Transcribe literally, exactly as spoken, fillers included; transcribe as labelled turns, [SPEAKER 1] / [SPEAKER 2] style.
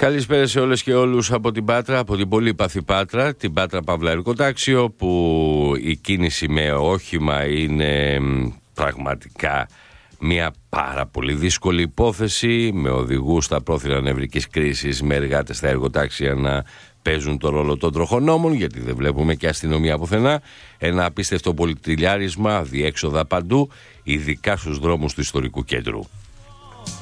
[SPEAKER 1] Καλησπέρα σε όλες και όλους από την Πάτρα, από την πολύπαθη Πάτρα, την Πάτρα Παύλα Εργοτάξιο, που η κίνηση με όχημα είναι πραγματικά μια πάρα πολύ δύσκολη υπόθεση, με οδηγούς στα πρόθυρα νευρικής κρίσης, με εργάτες στα εργοτάξια να παίζουν το ρόλο των τροχονόμων, γιατί δεν βλέπουμε και αστυνομία πουθενά. Ένα απίστευτο πολυτηλιάρισμα, διέξοδα παντού, ειδικά στους δρόμους του ιστορικού κέντρου.